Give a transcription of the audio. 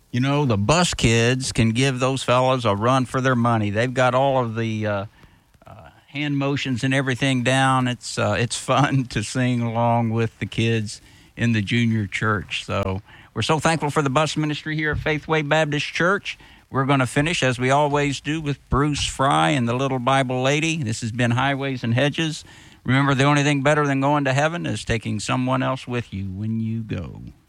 You know, the bus kids can give those fellas a run for their money. They've got all of the hand motions and everything down. It's fun to sing along with the kids in the junior church. So we're so thankful for the bus ministry here at Faithway Baptist Church. We're going to finish, as we always do, with Bruce Fry and the Little Bible Lady. This has been Highways and Hedges. Remember, the only thing better than going to heaven is taking someone else with you when you go.